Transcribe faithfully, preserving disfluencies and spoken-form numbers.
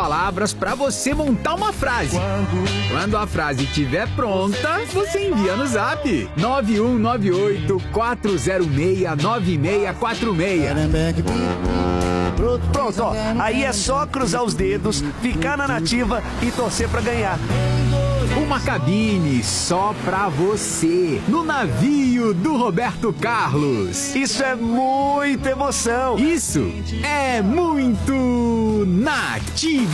palavras para você montar uma frase. Quando a frase estiver pronta, você envia no zap nove um nove oito, quatro zero seis, nove seis quatro seis. Pronto, ó. Aí é só cruzar os dedos, ficar na nativa e torcer pra ganhar. Uma cabine só pra você, no navio do Roberto Carlos. Isso é muita emoção. Isso é muito nativa.